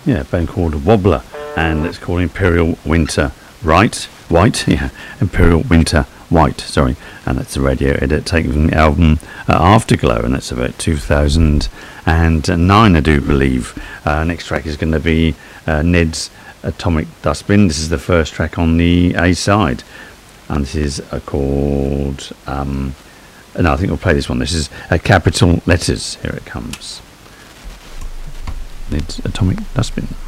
Yeah, a band called Wobbler, and it's called Imperial Winter White, yeah, Imperial Winter White, sorry, and that's the radio edit taken from the album Afterglow, and that's about 2009, I do believe. Next track is going to be Ned's Atomic Dustbin. This is the first track on the A side, and this is called. No, I think we'll play this one. This is Capital Letters. Here it comes. Ned's Atomic Dustbin.